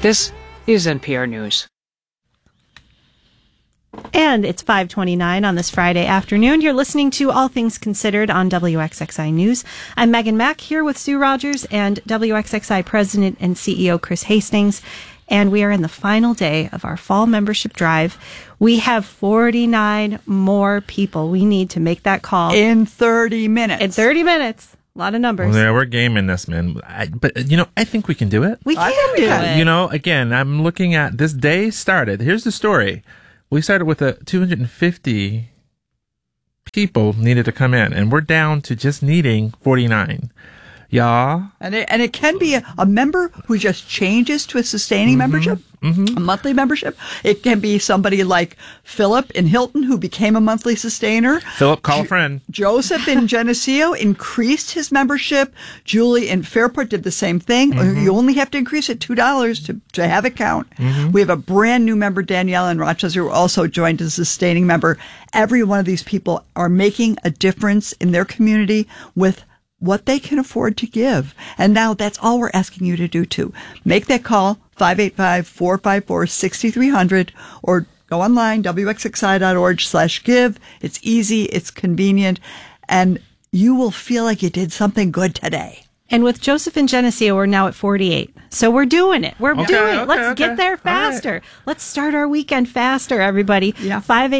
This is NPR News. And it's 5:29 on this Friday afternoon. You're listening to All Things Considered on WXXI News. I'm Megan Mack here with Sue Rogers and WXXI President and CEO Chris Hastings. And we are in the final day of our fall membership drive. We have 49 more people we need to make that call. In 30 minutes. In 30 minutes. A lot of numbers. Well, yeah, we're gaming this, man. But I think we can do it. We can do it. Again, I'm looking at this day started. Here's the story. We started with 250 people needed to come in, and we're down to just needing 49. Yeah. And it can be a member who just changes to a sustaining membership, a monthly membership. It can be somebody like Philip in Hilton who became a monthly sustainer. Philip, call a friend. Joseph in Geneseo increased his membership. Julie in Fairport did the same thing. You only have to increase it $2 to have it count. We have a brand new member, Danielle in Rochester, who also joined as a sustaining member. Every one of these people are making a difference in their community with what they can afford to give. And now that's all we're asking you to do too. Make that call, 585-454-6300, or go online, wxxi.org/give. It's easy, it's convenient, and you will feel like you did something good today. And with Joseph and Geneseo, we're now at 48. So we're doing it. We're doing it. Let's get there faster. Right. Let's start our weekend faster, everybody. Yeah.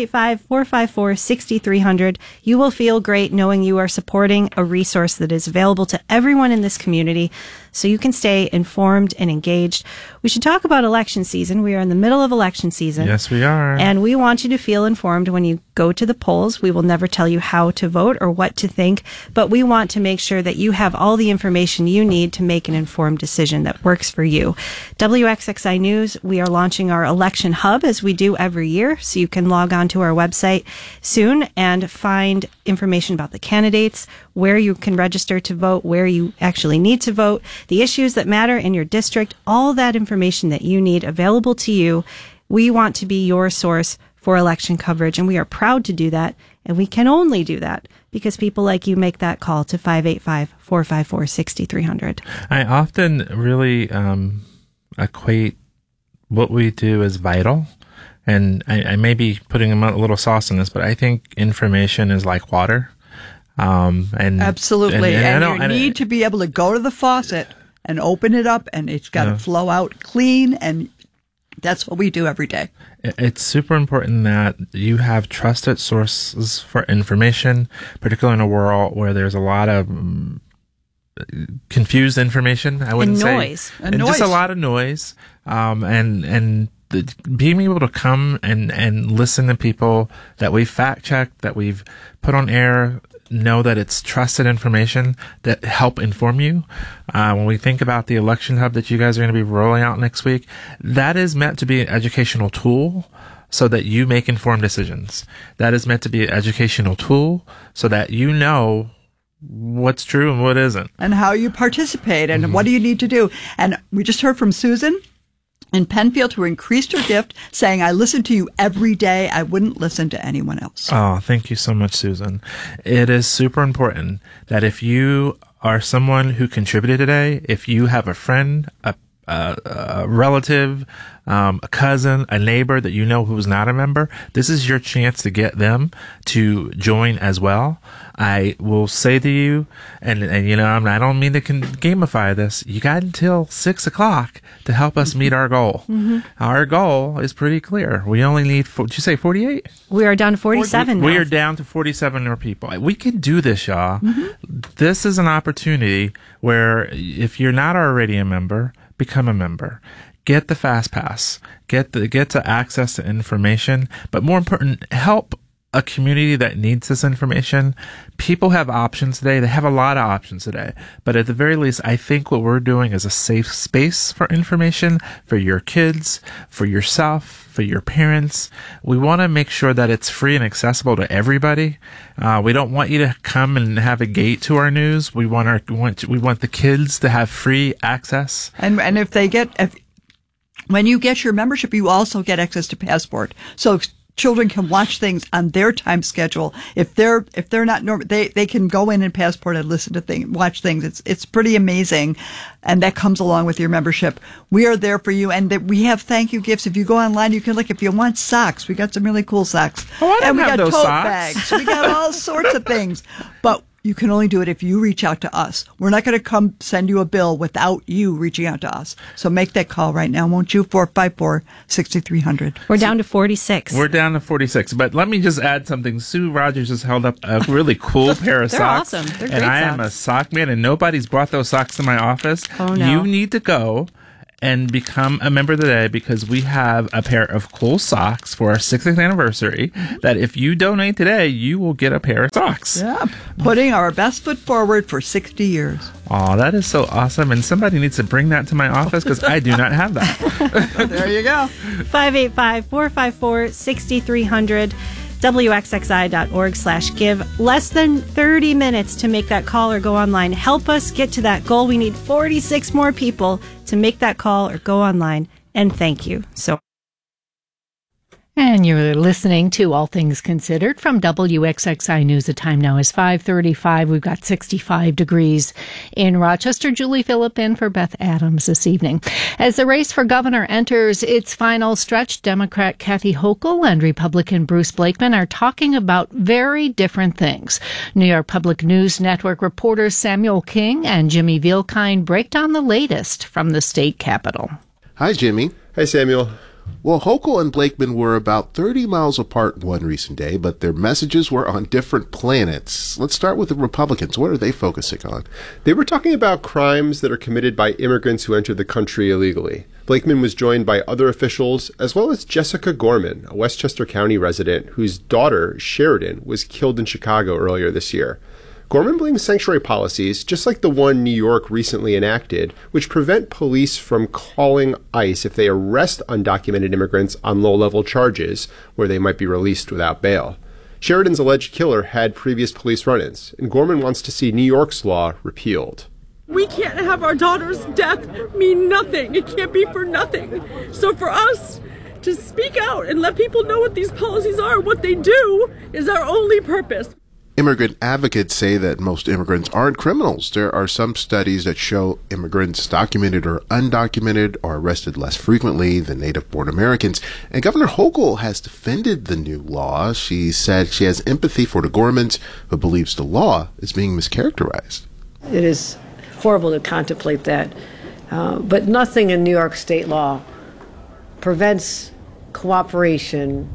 585-454-6300. You will feel great knowing you are supporting a resource that is available to everyone in this community so you can stay informed and engaged. We should talk about election season. We are in the middle of election season. Yes, we are. And we want you to feel informed when you go to the polls. We will never tell you how to vote or what to think, but we want to make sure that you have all the information you need to make an informed decision that works for you. WXXI News, we are launching our election hub as we do every year, so you can log on to our website soon and find information about the candidates, where you can register to vote, where you actually need to vote, the issues that matter in your district, all that information that you need available to you. We want to be your source for election coverage, and we are proud to do that, and we can only do that because people like you make that call to 585-454-6300. I often really equate what we do as vital, and I may be putting a little sauce in this, but I think information is like water. And absolutely, and you need to be able to go to the faucet and open it up, and it's got to flow out clean, and that's what we do every day. It's super important that you have trusted sources for information, particularly in a world where there's a lot of confused information. I wouldn't say noise, just a lot of noise, and being able to come and listen to people that we've fact checked, that we've put on air, know that it's trusted information that help inform you. When we think about the election hub that you guys are going to be rolling out next week, that is meant to be an educational tool so that you make informed decisions. That is meant to be an educational tool so that you know what's true and what isn't. And how you participate and what do you need to do. And we just heard from Susan in Penfield, who increased her gift, saying, I listen to you every day. I wouldn't listen to anyone else. Oh, thank you so much, Susan. It is super important that if you are someone who contributed today, if you have a friend, a relative, a cousin, a neighbor that you know who's not a member, this is your chance to get them to join as well. I will say to you, and I don't mean to gamify this, you got until 6 o'clock to help us meet our goal. Our goal is pretty clear. We only need, did you say 48? We are down to 47 now. We are down to 47 more people. We can do this, y'all. This is an opportunity where if you're not already a member, become a member. Get the Fast Pass. Get to access to information. But more important, help a community that needs this information. People have options today. They have a lot of options today. But at the very least, I think what we're doing is a safe space for information for your kids, for yourself, for your parents. We want to make sure that it's free and accessible to everybody. We don't want you to come and have a gate to our news. We want the kids to have free access. And when you get your membership, you also get access to Passport. So children can watch things on their time schedule. If they're not normal, they can go in and Passport and listen to things, watch things. It's pretty amazing. And that comes along with your membership. We are there for you. And we have thank you gifts. If you go online, you can look. If you want socks, we got some really cool socks. Oh, I don't and we have got those tote socks. bags. We got all sorts of things. But you can only do it if you reach out to us. We're not going to come send you a bill without you reaching out to us. So make that call right now, won't you? 454-6300. We're down to 46. We're down to 46. But let me just add something. Sue Rogers just held up a really cool pair of They're socks. awesome. They're and great I am a socks. sock man, and nobody's brought those socks to my office. Oh, no. You need to go and become a member today, because we have a pair of cool socks for our 60th anniversary that if you donate today, you will get a pair of socks. Yeah, putting our best foot forward for 60 years. Oh, that is so awesome. And somebody needs to bring that to my office, because I do not have that. There you go. 585-454-6300. WXXI.org/give. Less than 30 minutes to make that call or go online. Help us get to that goal. We need 46 more people to make that call or go online. And thank you. So. And you're listening to All Things Considered from WXXI News. The time now is 5:35. We've got 65 degrees in Rochester. Julie Phillip in for Beth Adams this evening. As the race for governor enters its final stretch, Democrat Kathy Hochul and Republican Bruce Blakeman are talking about very different things. New York Public News Network reporters Samuel King and Jimmy Vielkind break down the latest from the state capitol. Hi, Jimmy. Hi, Samuel. Well, Hochul and Blakeman were about 30 miles apart one recent day, but their messages were on different planets. Let's start with the Republicans. What are they focusing on? They were talking about crimes that are committed by immigrants who enter the country illegally. Blakeman was joined by other officials, as well as Jessica Gorman, a Westchester County resident whose daughter, Sheridan, was killed in Chicago earlier this year. Gorman blames sanctuary policies, just like the one New York recently enacted, which prevent police from calling ICE if they arrest undocumented immigrants on low-level charges, where they might be released without bail. Sheridan's alleged killer had previous police run-ins, and Gorman wants to see New York's law repealed. We can't have our daughter's death mean nothing. It can't be for nothing. So for us to speak out and let people know what these policies are, what they do, is our only purpose. Immigrant advocates say that most immigrants aren't criminals. There are some studies that show immigrants, documented or undocumented, are arrested less frequently than native-born Americans. And Governor Hochul has defended the new law. She said she has empathy for the Gormans, but believes the law is being mischaracterized. It is horrible to contemplate that. But nothing in New York state law prevents cooperation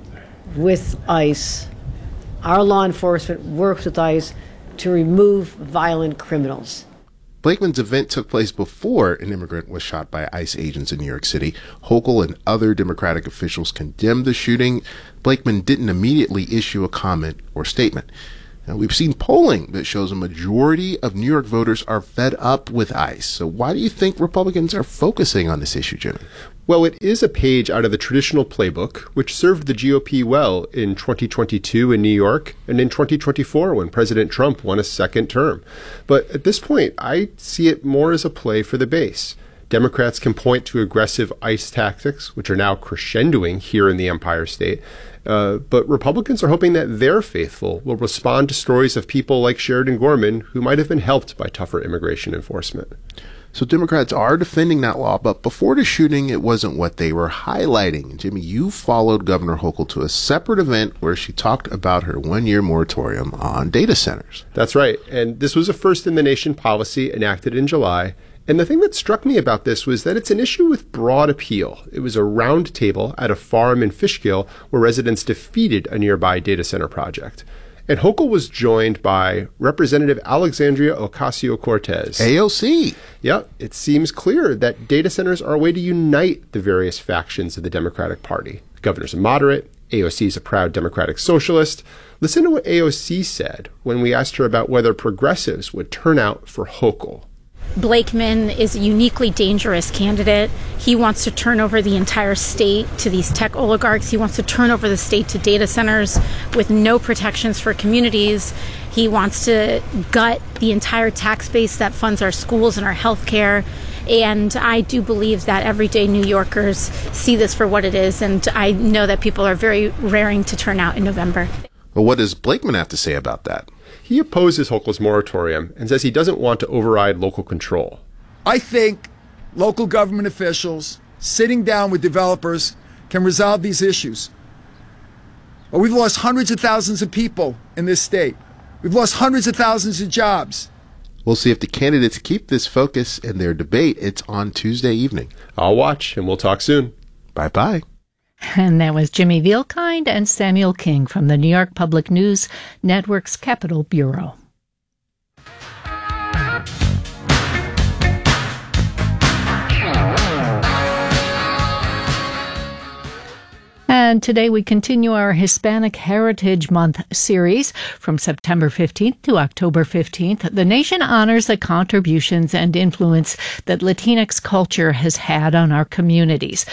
with ICE. Our law enforcement works with ICE to remove violent criminals. Blakeman's event took place before an immigrant was shot by ICE agents in New York City. Hochul and other Democratic officials condemned the shooting. Blakeman didn't immediately issue a comment or statement. Now, we've seen polling that shows a majority of New York voters are fed up with ICE. So why do you think Republicans are focusing on this issue, Jimmy? Well, it is a page out of the traditional playbook, which served the GOP well in 2022 in New York and in 2024 when President Trump won a second term. But at this point, I see it more as a play for the base. Democrats can point to aggressive ICE tactics, which are now crescendoing here in the Empire State. But Republicans are hoping that their faithful will respond to stories of people like Sheridan Gorman who might have been helped by tougher immigration enforcement. So Democrats are defending that law, but before the shooting, it wasn't what they were highlighting. Jimmy, you followed Governor Hochul to a separate event where she talked about her one-year moratorium on data centers. That's right. And this was a first-in-the-nation policy enacted in July. And the thing that struck me about this was that it's an issue with broad appeal. It was a round table at a farm in Fishkill where residents defeated a nearby data center project. And Hochul was joined by Representative Alexandria Ocasio-Cortez. AOC. Yeah, it seems clear that data centers are a way to unite the various factions of the Democratic Party. The governor's a moderate. AOC is a proud Democratic socialist. Listen to what AOC said when we asked her about whether progressives would turn out for Hochul. Blakeman is a uniquely dangerous candidate. He wants to turn over the entire state to these tech oligarchs. He wants to turn over the state to data centers with no protections for communities. He wants to gut the entire tax base that funds our schools and our health care. And I do believe that everyday New Yorkers see this for what it is, and I know that people are very raring to turn out in November. Well, what does Blakeman have to say about that? He opposes Hochul's moratorium and says he doesn't want to override local control. I think local government officials sitting down with developers can resolve these issues. But we've lost hundreds of thousands of people in this state. We've lost hundreds of thousands of jobs. We'll see if the candidates keep this focus in their debate. It's on Tuesday evening. I'll watch, and we'll talk soon. Bye-bye. And that was Jimmy Vielkind and Samuel King from the New York Public News Network's Capitol Bureau. And today we continue our Hispanic Heritage Month series. From September 15th to October 15th, the nation honors the contributions and influence that Latinx culture has had on our communities.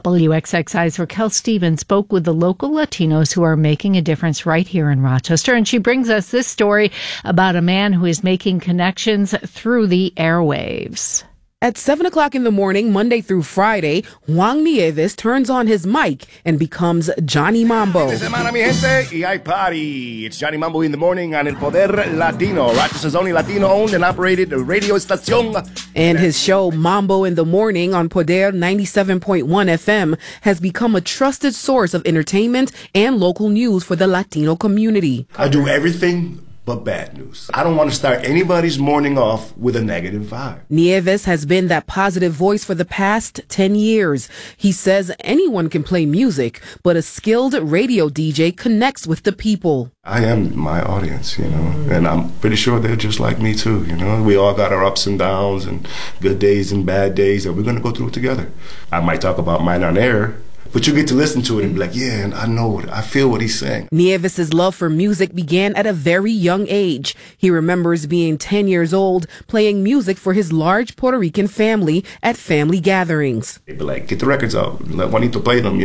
WXXI's Raquel Stevens spoke with the local Latinos who are making a difference right here in Rochester, and she brings us this story about a man who is making connections through the airwaves. At 7 o'clock in the morning, Monday through Friday, Juan Nieves turns on his mic and becomes Johnny Mambo. Esta semana, mi gente, y hay party. It's Johnny Mambo in the morning on El Poder Latino, Rochester's only Latino-owned and operated radio estación. And his show, Mambo in the Morning on Poder 97.1 FM, has become a trusted source of entertainment and local news for the Latino community. I do everything but bad news. I don't want to start anybody's morning off with a negative vibe. Nieves has been that positive voice for the past 10 years. He says anyone can play music, but a skilled radio DJ connects with the people. I am my audience, and I'm pretty sure they're just like me too, We all got our ups and downs and good days and bad days, and we're going to go through it together. I might talk about mine on air, but you get to listen to it and be like, yeah, and I feel what he's saying. Nieves' love for music began at a very young age. He remembers being 10 years old, playing music for his large Puerto Rican family at family gatherings. They'd be like, get the records out, let Juanito play them,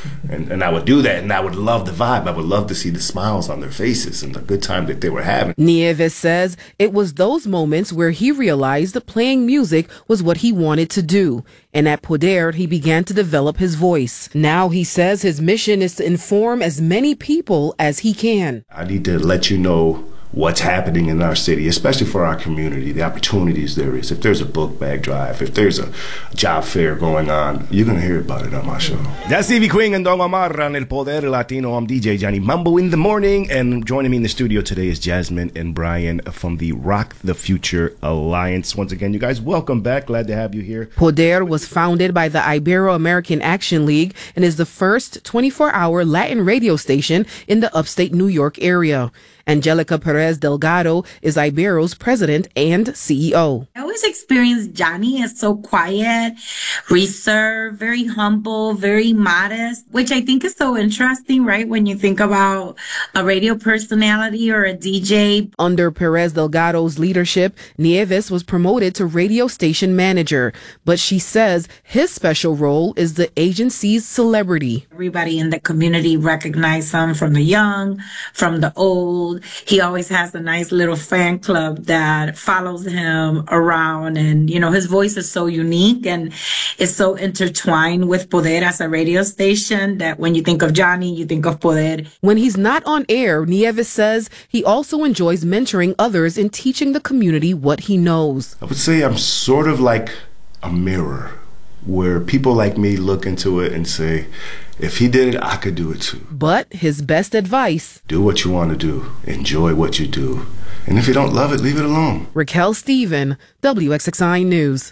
And I would do that, and I would love the vibe. I would love to see the smiles on their faces and the good time that they were having. Nieves says it was those moments where he realized that playing music was what he wanted to do. And at Poder, he began to develop his voice. Now he says his mission is to inform as many people as he can. I need to let you know what's happening in our city, especially for our community, the opportunities there is. If there's a book bag drive, if there's a job fair going on, you're going to hear about it on my show. That's Stevie Queen and Don Omar on El Poder Latino. I'm DJ Johnny Mambo in the morning, and joining me in the studio today is Jasmine and Brian from the Rock the Future Alliance. Once again, you guys, welcome back. Glad to have you here. Poder was founded by the Ibero-American Action League and is the first 24-hour Latin radio station in the upstate New York area. Angelica Perez Delgado is Ibero's president and CEO. I always experienced Johnny as so quiet, reserved, very humble, very modest, which I think is so interesting, right? When you think about a radio personality or a DJ. Under Perez Delgado's leadership, Nieves was promoted to radio station manager, but she says his special role is the agency's celebrity. Everybody in the community recognizes him, from the young, from the old. He always has a nice little fan club that follows him around, and his voice is so unique and is so intertwined with Poder as a radio station that when you think of Johnny, you think of Poder. When he's not on air, Nieves says he also enjoys mentoring others and teaching the community what he knows. I would say I'm sort of like a mirror where people like me look into it and say, if he did it, I could do it too. But his best advice: do what you want to do. Enjoy what you do. And if you don't love it, leave it alone. Raquel Steven, WXXI News.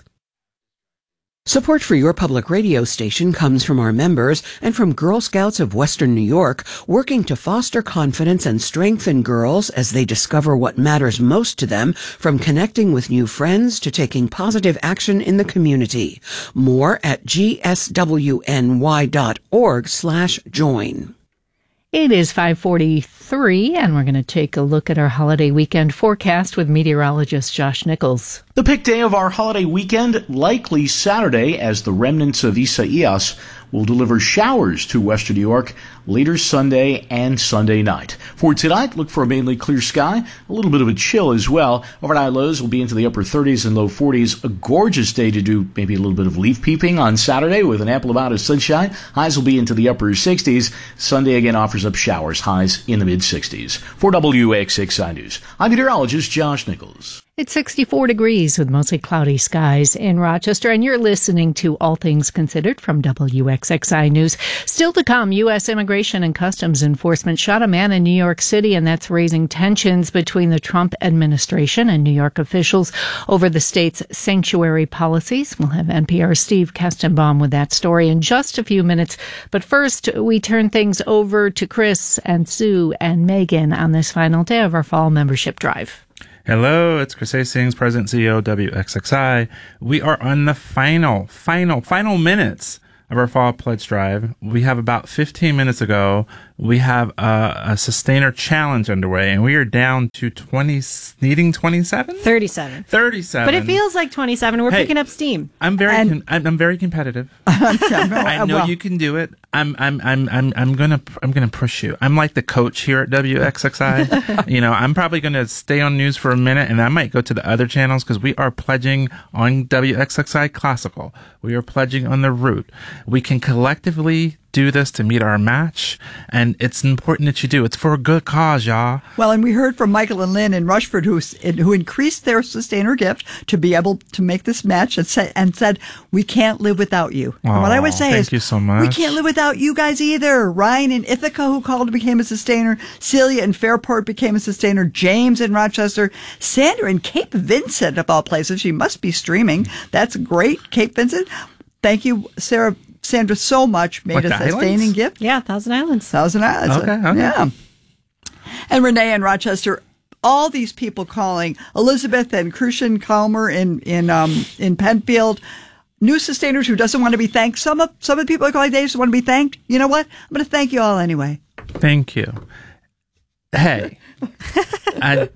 Support for your public radio station comes from our members and from Girl Scouts of Western New York, working to foster confidence and strengthen girls as they discover what matters most to them, from connecting with new friends to taking positive action in the community. More at gswny.org/join. It is 5:43, and we're going to take a look at our holiday weekend forecast with meteorologist Josh Nichols. The pick day of our holiday weekend, likely Saturday, as the remnants of Isaías will deliver showers to western New York later Sunday and Sunday night. For tonight, look for a mainly clear sky, a little bit of a chill as well. Overnight lows will be into the upper 30s and low 40s. A gorgeous day to do maybe a little bit of leaf peeping on Saturday with an ample amount of sunshine. Highs will be into the upper 60s. Sunday again offers up showers, highs in the mid-60s. For WXXI News, I'm meteorologist Josh Nichols. It's 64 degrees with mostly cloudy skies in Rochester, and you're listening to All Things Considered from WXXI News. Still to come, U.S. Immigration and Customs Enforcement shot a man in New York City, and that's raising tensions between the Trump administration and New York officials over the state's sanctuary policies. We'll have NPR's Steve Kestenbaum with that story in just a few minutes. But first, we turn things over to Chris and Sue and Megan on this final day of our fall membership drive. Hello, it's Chris Hastings, President CEO WXXI. We are on the final minutes of our fall pledge drive. We have about 15 minutes ago, we have a sustainer challenge underway, and we are down to needing 27? 37. But it feels like 27. We're picking up steam. I'm very competitive. I know you can do it. I'm gonna push you. I'm like the coach here at WXXI. I'm probably gonna stay on news for a minute, and I might go to the other channels because we are pledging on WXXI Classical. We are pledging on The Root. We can collectively do this to meet our match, and it's important that you do. It's for a good cause, y'all. Well, and we heard from Michael and Lynn in Rushford who increased their sustainer gift to be able to make this match and said, we can't live without you. And what I would say is, thank you so much. We can't live without you guys either. Ryan in Ithaca, who called, became a sustainer. Celia in Fairport became a sustainer. James in Rochester. Sandra in Cape Vincent, of all places. She must be streaming. That's great, Cape Vincent. Thank you, Sandra, so much. Made a sustaining gift. Yeah, Thousand Islands. Thousand Islands. Okay. Yeah. And Renee in Rochester. All these people calling. Elizabeth and Crucian Calmer in Penfield. New sustainers who doesn't want to be thanked. Some of the people are calling, they just want to be thanked. You know what? I'm going to thank you all anyway. Thank you. Hey. I'm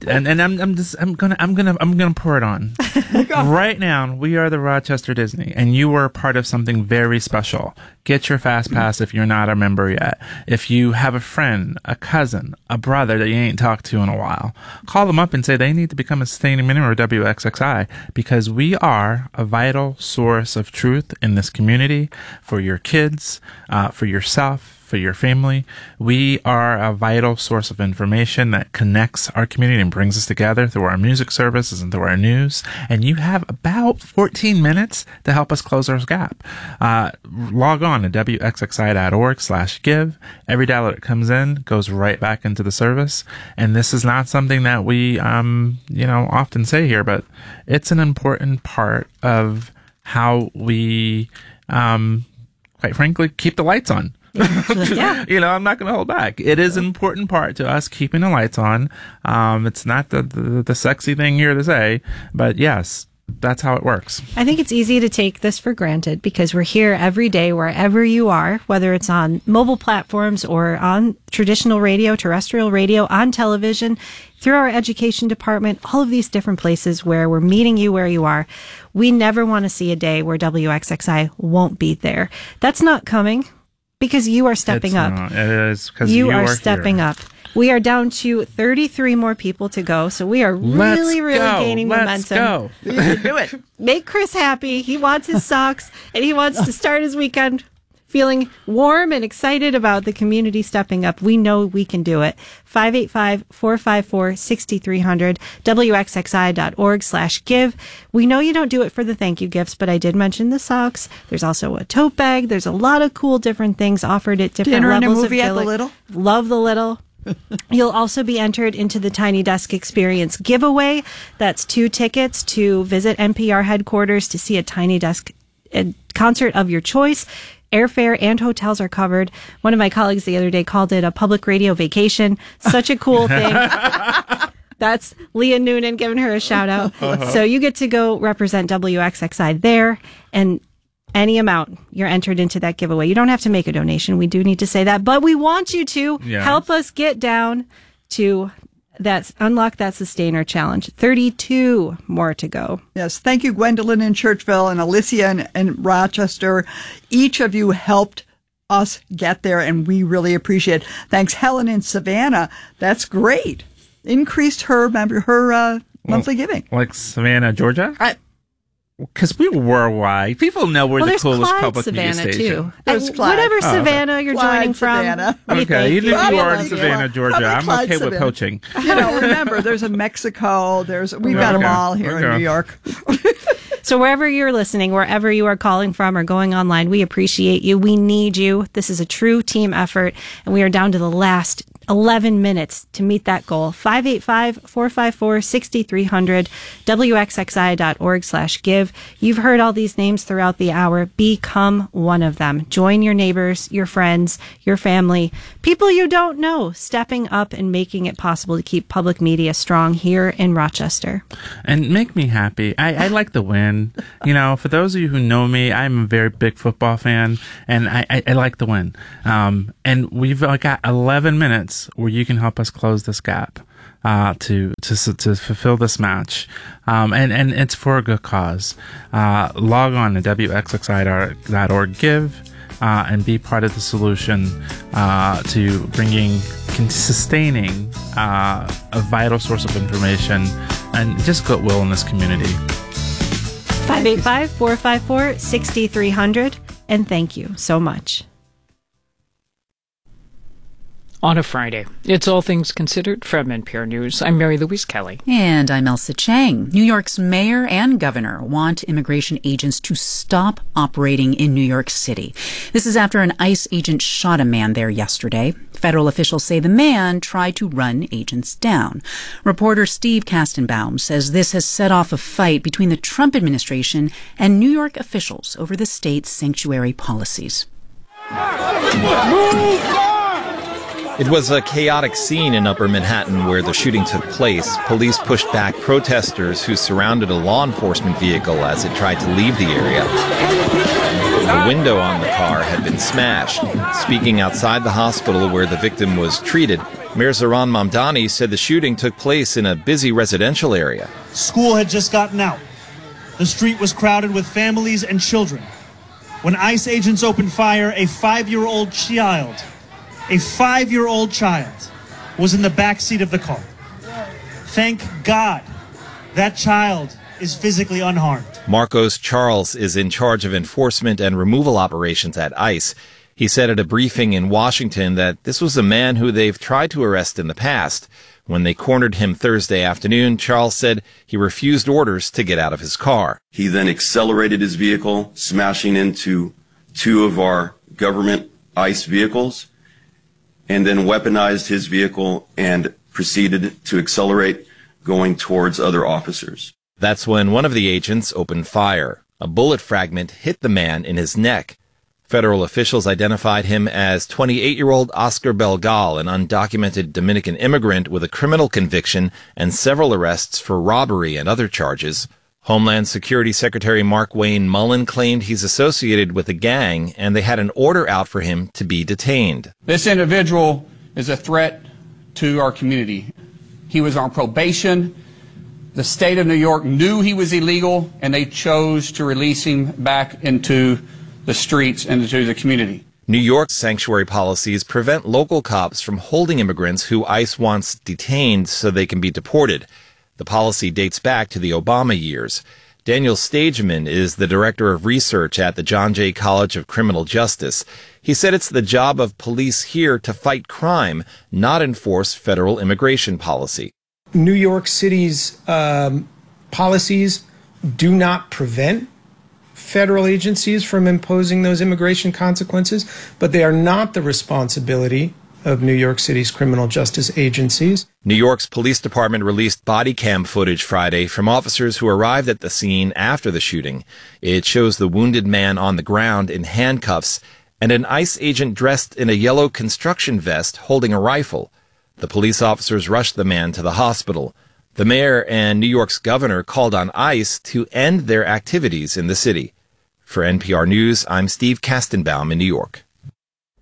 gonna pour it on. Right now, we are the Rochester Disney, and you are part of something very special. Get your Fast Pass if you're not a member yet. If you have a friend, a cousin, a brother that you ain't talked to in a while, call them up and say they need to become a sustaining member of WXXI, because we are a vital source of truth in this community for your kids, for yourself, for your family. We are a vital source of information that connects our community and brings us together through our music services and through our news. And you have about 14 minutes to help us close our gap. Log on to WXXI.org/give. Every dollar that comes in goes right back into the service. And this is not something that we, often say here, but it's an important part of how we, quite frankly, keep the lights on. Yeah. I'm not going to hold back. It is an important part to us keeping the lights on. It's not the sexy thing here to say, but yes, that's how it works. I think it's easy to take this for granted because we're here every day wherever you are, whether it's on mobile platforms or on traditional radio, terrestrial radio, on television, through our education department, all of these different places where we're meeting you where you are. We never want to see a day where WXXI won't be there. That's not coming. Because you are stepping up. It is because you are stepping up. We are down to 33 more people to go, so we are really gaining momentum. Let's go. Do it. Make Chris happy. He wants his socks, and he wants to start his weekend feeling warm and excited about the community stepping up. We know we can do it. 585-454-6300, WXXI.org/give. We know you don't do it for the thank you gifts, but I did mention the socks. There's also a tote bag. There's a lot of cool different things offered at different levels. Dinner and a movie at the Little. Love the Little. You'll also be entered into the Tiny Desk Experience giveaway. That's 2 tickets to visit NPR headquarters to see a Tiny Desk concert of your choice. Airfare and hotels are covered. One of my colleagues the other day called it a public radio vacation. Such a cool thing. That's Leah Noonan giving her a shout out. So you get to go represent WXXI there, and any amount you're entered into that giveaway. You don't have to make a donation. We do need to say that, but we want you to help us get down to Unlock That Sustainer Challenge. 32 more to go. Yes. Thank you, Gwendolyn in Churchville and Alicia in Rochester. Each of you helped us get there, and we really appreciate it. Thanks, Helen in Savannah. That's great. Increased her monthly giving. Like Savannah, Georgia? Because we were worldwide. People know we're the coolest Clyde, public Savannah, media station. too. Whatever Savannah you're Clyde, joining from. Savannah. Okay, even if you are in Savannah, Georgia, I'm Clyde, okay Savannah. with poaching. Remember, there's a Mexico. We've got them all here in New York. So wherever you're listening, wherever you are calling from or going online, we appreciate you. We need you. This is a true team effort, and we are down to the last 11 minutes to meet that goal. 585-454-6300, wxxi.org/give. You've heard all these names throughout the hour. Become one of them. Join your neighbors, your friends, your family, people you don't know, stepping up and making it possible to keep public media strong here in Rochester. And make me happy. I like the win. For those of you who know me, I'm a very big football fan, and I like the win. And we've got 11 minutes where you can help us close this gap to fulfill this match, and it's for a good cause. Log on to wxxi.org, give, and be part of the solution to sustaining a vital source of information and just goodwill in this community. 585-454-6300, and thank you so much. On a Friday, it's All Things Considered from NPR News. I'm Mary Louise Kelly. And I'm Elsa Chang. New York's mayor and governor want immigration agents to stop operating in New York City. This is after an ICE agent shot a man there yesterday. Federal officials say the man tried to run agents down. Reporter Steve Kastenbaum says this has set off a fight between the Trump administration and New York officials over the state's sanctuary policies. It was a chaotic scene in Upper Manhattan where the shooting took place. Police pushed back protesters who surrounded a law enforcement vehicle as it tried to leave the area. The window on the car had been smashed. Speaking outside the hospital where the victim was treated, Mayor Zohran Mamdani said the shooting took place in a busy residential area. School had just gotten out. The street was crowded with families and children. When ICE agents opened fire, a 5-year-old child was in the back seat of the car. Thank God that child is physically unharmed. Marcos Charles is in charge of enforcement and removal operations at ICE. He said at a briefing in Washington that this was a man who they've tried to arrest in the past. When they cornered him Thursday afternoon, Charles said he refused orders to get out of his car. He then accelerated his vehicle, smashing into 2 of our government ICE vehicles, and then weaponized his vehicle and proceeded to accelerate, going towards other officers. That's when one of the agents opened fire. A bullet fragment hit the man in his neck. Federal officials identified him as 28-year-old Oscar Belgal, an undocumented Dominican immigrant with a criminal conviction and several arrests for robbery and other charges. Homeland Security Secretary Mark Wayne Mullen claimed he's associated with a gang, and they had an order out for him to be detained. This individual is a threat to our community. He was on probation. The state of New York knew he was illegal, and they chose to release him back into the streets and into the community. New York's sanctuary policies prevent local cops from holding immigrants who ICE wants detained so they can be deported. The policy dates back to the Obama years. Daniel Stageman is the director of research at the John Jay College of Criminal Justice. He said it's the job of police here to fight crime, not enforce federal immigration policy. New York City's policies do not prevent federal agencies from imposing those immigration consequences, but they are not the responsibility of New York City's criminal justice agencies. New York's police department released body cam footage Friday from officers who arrived at the scene after the shooting. It shows the wounded man on the ground in handcuffs and an ICE agent dressed in a yellow construction vest holding a rifle. The police officers rushed the man to the hospital. The mayor and New York's governor called on ICE to end their activities in the city. For NPR News, I'm Steve Kastenbaum in New York.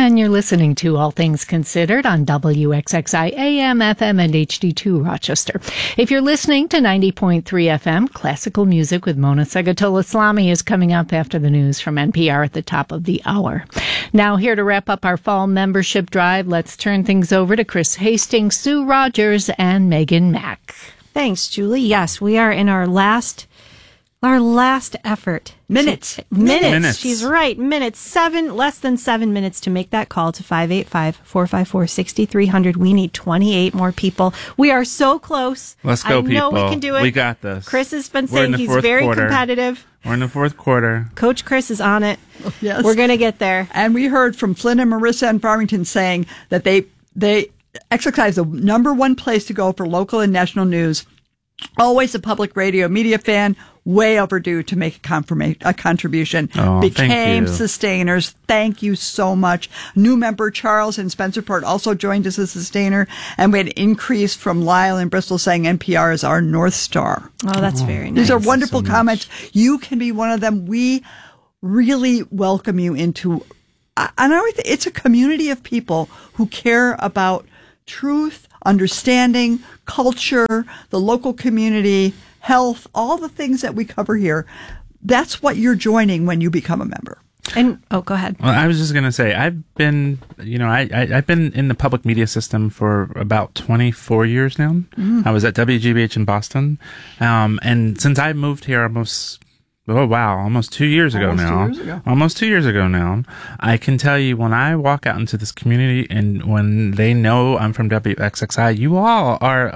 And you're listening to All Things Considered on WXXI AM, FM, and HD2 Rochester. If you're listening to 90.3 FM, classical music with Mona Segatola-Slami is coming up after the news from NPR at the top of the hour. Now, here to wrap up our fall membership drive, let's turn things over to Chris Hastings, Sue Rogers, and Megan Mack. Thanks, Julie. Yes, we are in our last effort. Minutes. She's right. Minutes. Less than 7 minutes to make that call to 585-454-6300. We need 28 more people. We are so close. Let's go, people. I know we can do it. We got this. Chris has been saying he's very competitive. We're in the fourth quarter. Coach Chris is on it. Yes. We're going to get there. And we heard from Flynn and Marissa in Farmington saying that they XXI is the number one place to go for local and national news. Always a public radio media fan, way overdue to make a contribution. Became sustainers. Thank you so much. New member Charles in Spencerport also joined as a sustainer, and we had an increase from Lyle in Bristol saying NPR is our North Star. Oh, that's very nice. These are wonderful comments. You can be one of them. We really welcome you into, it's a community of people who care about truth, understanding, culture, the local community, health, all the things that we cover here. That's what you're joining when you become a member. And go ahead. Well, I was just going to say, I've been in the public media system for about 24 years now. Mm. I was at WGBH in Boston. And since I moved here almost 2 years ago now. Almost 2 years ago now. I can tell you, when I walk out into this community and when they know I'm from WXXI, you all are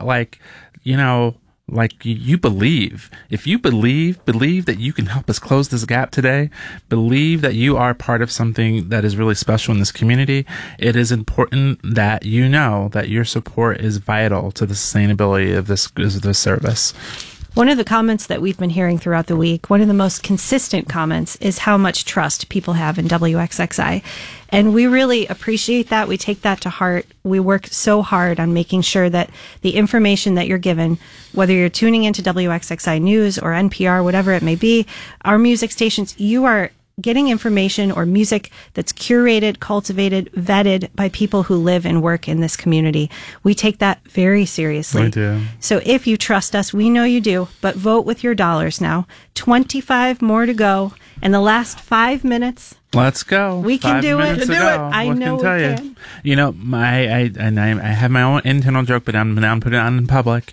you believe. If you believe that you can help us close this gap today, believe that you are part of something that is really special in this community, it is important that you know that your support is vital to the sustainability of this service. One of the comments that we've been hearing throughout the week, one of the most consistent comments, is how much trust people have in WXXI. And we really appreciate that. We take that to heart. We work so hard on making sure that the information that you're given, whether you're tuning into WXXI News or NPR, whatever it may be, our music stations, you are getting information or music that's curated, cultivated, vetted by people who live and work in this community. We take that very seriously. We do. So if you trust us, we know you do, but vote with your dollars now. 25 more to go. And the last 5 minutes. Let's go. We can do it. I know we can. You know, I have my own internal joke, but I'm now putting it on in public.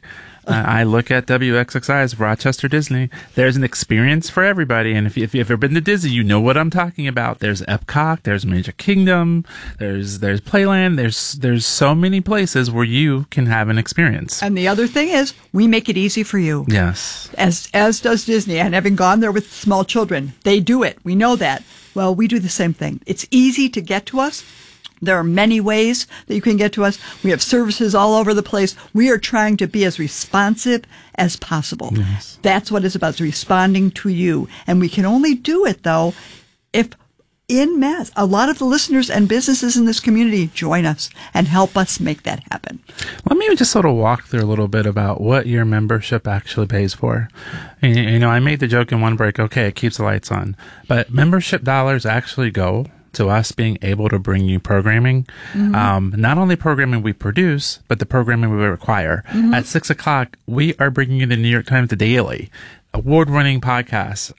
I look at WXXI as Rochester Disney. There's an experience for everybody, and if you've ever been to Disney, you know what I'm talking about. There's Epcot, there's Magic Kingdom, there's Playland, there's so many places where you can have an experience. And the other thing is, we make it easy for you. Yes. As does Disney, and having gone there with small children, they do it. We know that. Well, we do the same thing. It's easy to get to us. There are many ways that you can get to us. We have services all over the place. We are trying to be as responsive as possible. Yes. That's what it's about, responding to you. And we can only do it, though, if en masse, a lot of the listeners and businesses in this community join us and help us make that happen. Let me just sort of walk through a little bit about what your membership actually pays for. You know, I made the joke in one break, okay, it keeps the lights on. But membership dollars actually go to us being able to bring you programming, not only programming we produce, but the programming we require. At 6 o'clock, we are bringing you the New York Times Daily, award-winning podcast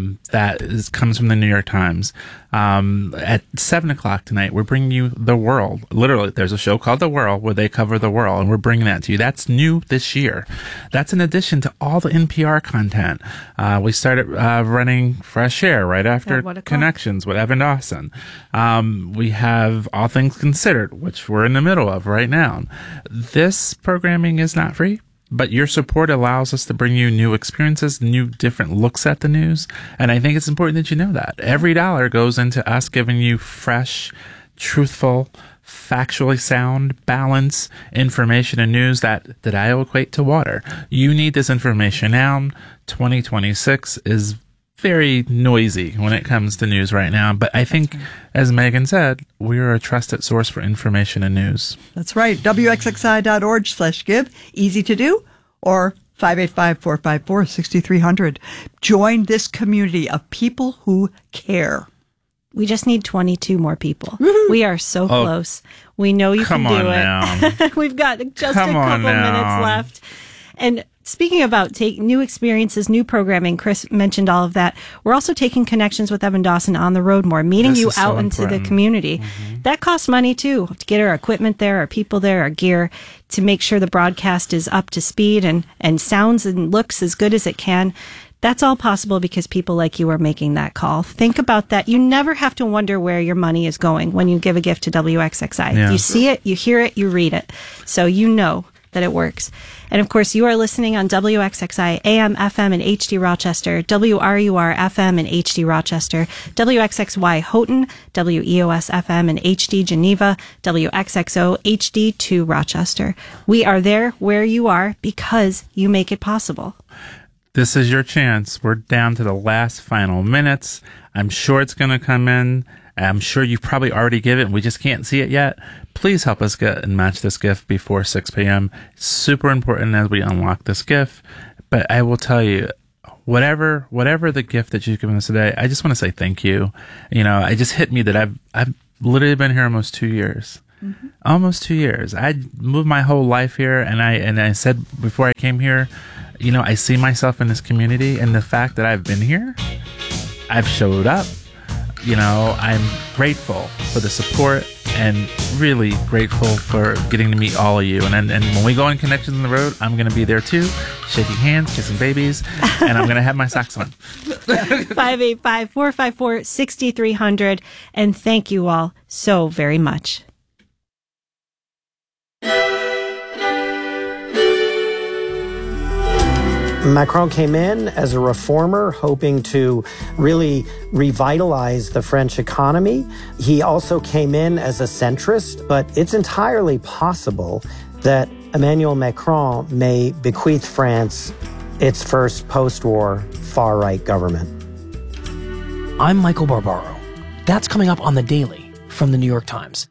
comes from the New York Times. At 7 o'clock tonight, we're bringing you The World. Literally, there's a show called The World where they cover the world, and we're bringing that to you. That's new this year. That's in addition to all the NPR content. We started running Fresh Air right after Connections with Evan Dawson. We have All Things Considered, which we're in the middle of right now. This programming is not free, but your support allows us to bring you new experiences, new different looks at the news. And I think it's important that you know that. Every dollar goes into us giving you fresh, truthful, factually sound, balanced information and news that I equate to water. You need this information now. 2026 is very noisy when it comes to news right now. But I think, as Megan said, we are a trusted source for information and news. That's right. WXXI.org/give. Easy to do. Or 585-454-6300. Join this community of people who care. We just need 22 more people. We are so close. We know you can do it. We've got just a couple minutes left. And speaking about new experiences, new programming, Chris mentioned all of that. We're also taking Connections with Evan Dawson on the road more, meeting you out into the community. That costs money too, to get our equipment there, our people there, our gear, to make sure the broadcast is up to speed and sounds and looks as good as it can. That's all possible because people like you are making that call. Think about that. You never have to wonder where your money is going when you give a gift to WXXI. Yeah. You see it, you hear it, you read it. So you know that it works. And of course, you are listening on WXXI AM, FM in HD Rochester, WRUR FM in HD Rochester, WXXY Houghton, WEOS FM in HD Geneva, WXXO HD2 Rochester. We are there where you are because you make it possible. This is your chance. We're down to the last final minutes. I'm sure it's going to come in. I'm sure you probably already give it and we just can't see it yet. Please help us get and match this gift before 6 p.m. Super important as we unlock this gift. But I will tell you, whatever the gift that you've given us today, I just want to say thank you. You know, it just hit me that I've literally been here almost 2 years. Mm-hmm. Almost 2 years. I moved my whole life here, and I said before I came here, you know, I see myself in this community, and the fact that I've been here, I've showed up. You know, I'm grateful for the support and really grateful for getting to meet all of you. And when we go on Connections on the Road, I'm going to be there too, shaking hands, kissing babies, and I'm going to have my socks on. 585-454-6300. And thank you all so very much. Macron came in as a reformer, hoping to really revitalize the French economy. He also came in as a centrist, but it's entirely possible that Emmanuel Macron may bequeath France its first post-war far-right government. I'm Michael Barbaro. That's coming up on The Daily from The New York Times.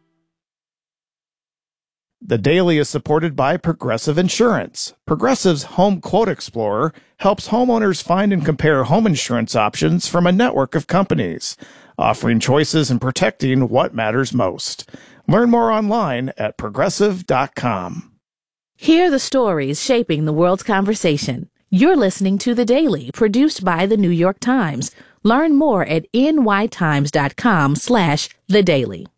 The Daily is supported by Progressive Insurance. Progressive's Home Quote Explorer helps homeowners find and compare home insurance options from a network of companies, offering choices and protecting what matters most. Learn more online at progressive.com. Hear the stories shaping the world's conversation. You're listening to The Daily, produced by The New York Times. Learn more at nytimes.com/thedaily.